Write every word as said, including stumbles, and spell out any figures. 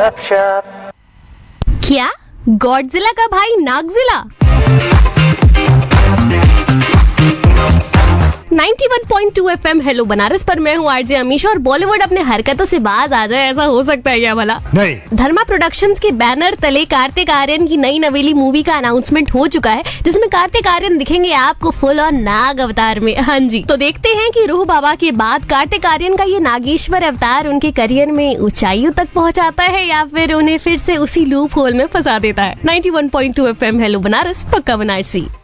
गपशप। क्या गॉडजिला का भाई नागजिला? Ninety one point two FM hello Banaras पर मैं हूँ आरजे अमीशा। और बॉलीवुड अपने हरकतों से बाज आ जाए, ऐसा हो सकता है क्या भला? नहीं। धर्मा प्रोडक्शंस के बैनर तले कार्तिक आर्यन की नई नवेली मूवी का अनाउंसमेंट हो चुका है, जिसमें कार्तिक आर्यन दिखेंगे आपको फुल और नाग अवतार में। हाँ जी, तो देखते हैं कि रूह बाबा के बाद कार्तिक आर्यन का ये नागेश्वर अवतार उनके करियर में ऊंचाइयों तक पहुंचाता है या फिर उन्हें फिर से उसी लूप होल में फंसा देता है। Ninety one point two FM hello Banaras, पक्का बनारसी।